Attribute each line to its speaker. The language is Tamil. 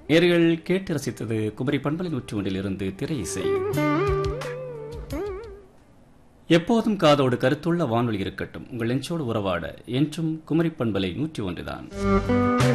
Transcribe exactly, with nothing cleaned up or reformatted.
Speaker 1: நேர்கள் கேட்டு ரசித்தது குமரி பண்பலை நூற்றி ஒன்றில் இருந்து திரை இசை. எப்போதும் காதோடு கருத்துள்ள வானொலி இருக்கட்டும். உங்கள் நெஞ்சோடு உறவாட என்றும் குமரி பண்பலை நூற்றி ஒன்றுதான்.